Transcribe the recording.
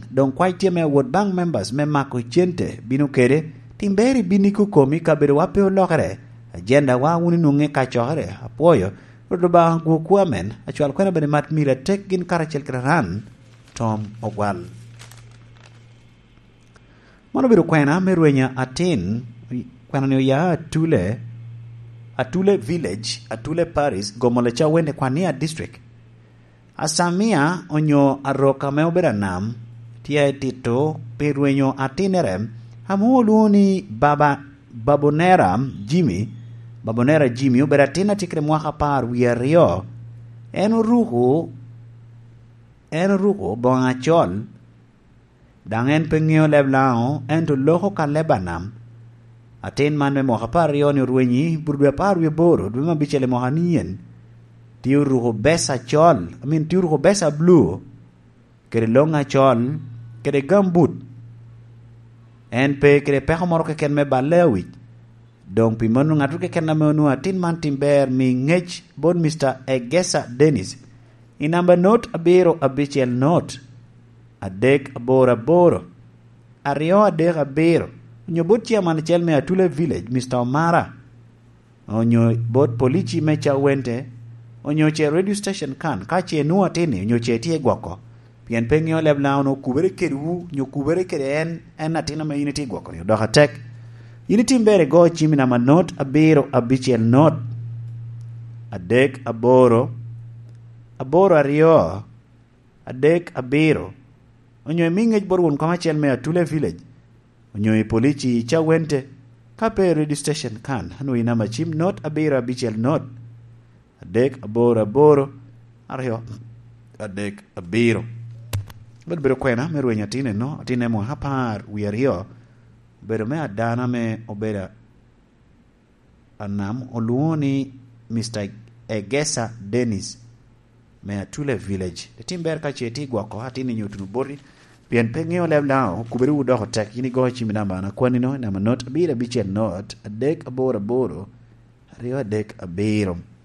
don kwai tie me World Bank members me mako chente binu kere timberi bini kukomi kabere wape olokere agenda wa uni nunge kachore apoyo rodo ba gukwamen achwal kwena bene mat mira tek gin karachel kraran Tom Ogwal mono biro kwena merwenya atin kwena ne ya Atule village Atule Paris gomolecha wende kwania district Asamia onyo aroka me obera nam tia tito perwenyo atinerem hamuluni babonera Jimmy obera tina tikre mwaka par wiario enu ruho bonga chol dangen pengio leblao ento loko ka lebanam atin man me mwaka par yoni ruenyi burdwe par we boro dwe mabichele mwaka nien tiu ruho besa chol tiu ruho besa blue kere longa chol kere gambut en pe kere peko moro ke ken me balewit donc pi monu ngatu ke ken na monu atin man timber mi ngech bon Mr. Egesa Dennis inamba note abiro abichel note adek aboro ario adek abiro onyo bot chairman chel me Atule village Mr. Omara onyo bot polici me cha wente onyo che radio station kan ka che nuo tini onyo che tie gwako pien pengio lebla no kubere keru nyo kubere keren en atina me unity gwako yo doha tek unity mbere go chimi na manot abiro abichel not adek aboro ario adek abiro onyo mingej borwon kama chel me Atule village onyo polici cha wente ka pe radio station kan hanu ina machim not abiro abichel not adek aboro ario adek abiro bero kwena merwenya tine no tine mo hapar wiario bero me adana me obera anam oluoni Mr. Egesa Dennis me Atule village timber ka cheti gwako hatini nyutunu bori pien pengeo leblao kuberu do hotek yini go chimi namba na kwani no na not abira bichel not adek aboro ario adek abiro